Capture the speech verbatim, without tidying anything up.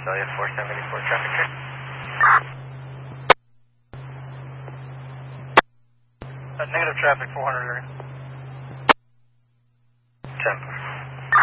Visalia four seventy-four traffic check. Uh, negative traffic four hundred area. ten.